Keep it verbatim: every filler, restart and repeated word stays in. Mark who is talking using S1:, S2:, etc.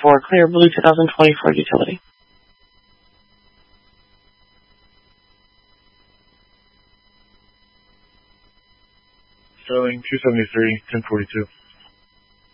S1: for Clear Blue twenty twenty Ford Utility.
S2: Sterling two seventy-three, ten forty-two.